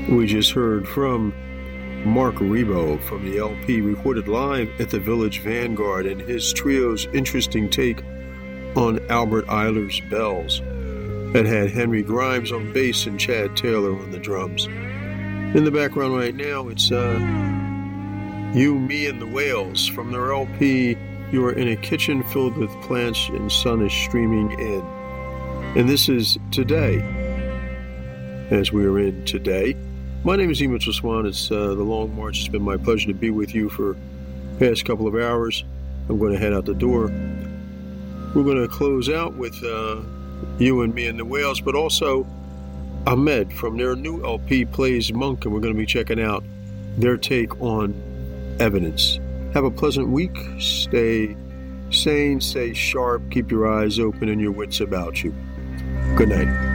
We just heard from Mark Rebo from the LP recorded live at the Village Vanguard and his trio's interesting take on Albert Ayler's Bells that had Henry Grimes on bass and Chad Taylor on the drums. In the background right now, it's You, Me, and the Whales from their LP You Are in a Kitchen Filled with Plants and Sun is Streaming In. And this is Today, as we are in today. My name is E. Mitchell Swan. It's The Long March. It's been my pleasure to be with you for the past couple of hours. I'm going to head out the door. We're going to close out with You and Me and the Whales, but also Ahmed from their new LP Plays Monk, and we're going to be checking out their take on Evidence. Have a pleasant week. Stay sane, stay sharp, keep your eyes open and your wits about you. Good night.